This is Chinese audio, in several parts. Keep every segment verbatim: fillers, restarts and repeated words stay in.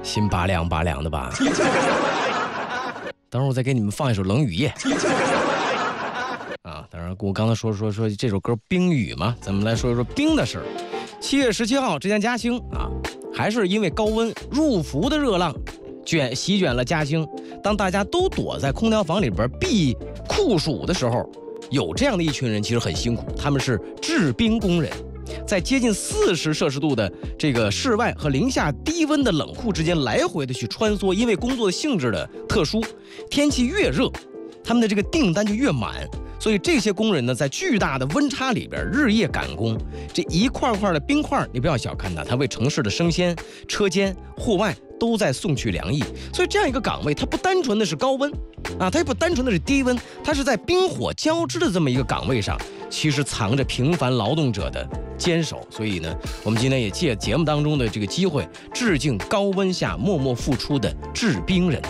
心拔凉拔凉的吧。等会儿我再给你们放一首《冷雨夜》。啊，当然我刚才说说说这首歌《冰雨》嘛，咱们来说一说冰的事儿。七月十七号，浙江嘉兴啊，还是因为高温入伏的热浪卷席卷了嘉兴。当大家都躲在空调房里边避酷暑的时候，有这样的一群人其实很辛苦，他们是制冰工人，在接近四十摄氏度的这个室外和零下低温的冷库之间来回的去穿梭。因为工作的性质的特殊，天气越热，他们的这个订单就越满。所以这些工人呢，在巨大的温差里边日夜赶工，这一块块的冰块，你不要小看它，它为城市的生鲜、车间、户外都在送去凉意。所以这样一个岗位，它不单纯的是高温啊，它也不单纯的是低温，它是在冰火交织的这么一个岗位上，其实藏着平凡劳动者的坚守。所以呢，我们今天也借节目当中的这个机会，致敬高温下默默付出的制冰人。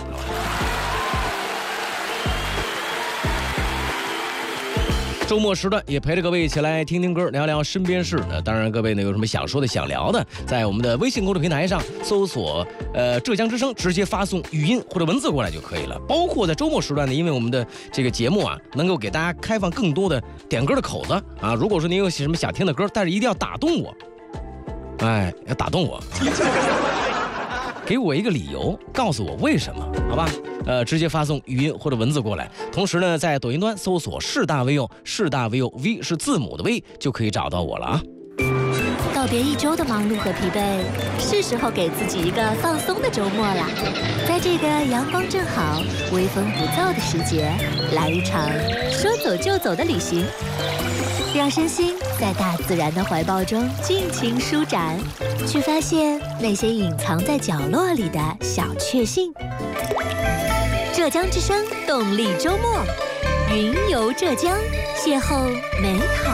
周末时段也陪着各位一起来听听歌，聊聊身边事。那当然，各位呢有什么想说的、想聊的，在我们的微信公众平台上搜索呃浙江之声，直接发送语音或者文字过来就可以了。包括在周末时段呢，因为我们的这个节目啊，能够给大家开放更多的点歌的口子啊。如果说您有什么想听的歌，但是一定要打动我，哎，要打动我。给我一个理由，告诉我为什么，好吧？呃，直接发送语音或者文字过来。同时呢，在抖音端搜索士大 V O， 士大 V O，V 是字母的 V， 就可以找到我了啊。 告别一周的忙碌和疲惫，是时候给自己一个放松的周末啦。在这个阳光正好、微风不燥的时节，来一场说走就走的旅行，让身心在大自然的怀抱中尽情舒展，去发现那些隐藏在角落里的小确幸。浙江之声动力周末，云游浙江，邂逅美好